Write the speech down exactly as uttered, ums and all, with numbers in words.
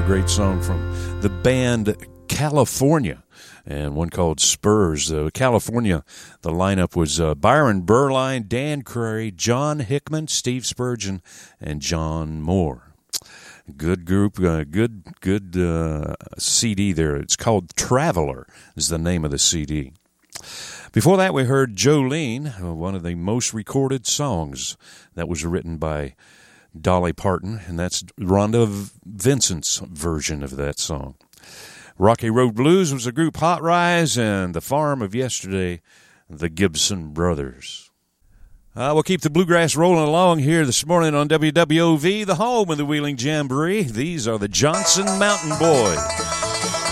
great song from the band California, and one called Spurs. Uh, California, the lineup was uh, Byron Berline, Dan Curry, John Hickman, Steve Spurgeon, and John Moore. Good group, uh, good good uh, C D there. It's called Traveler is the name of the C D. Before that, we heard Jolene, uh, one of the most recorded songs that was written by Dolly Parton, and that's Rhonda Vincent's version of that song. Rocky Road Blues was the group Hot Rise, and The Farm of Yesterday, the Gibson Brothers. Uh, we'll keep the bluegrass rolling along here this morning on W W O V, the home of the Wheeling Jamboree. These are the Johnson Mountain Boys.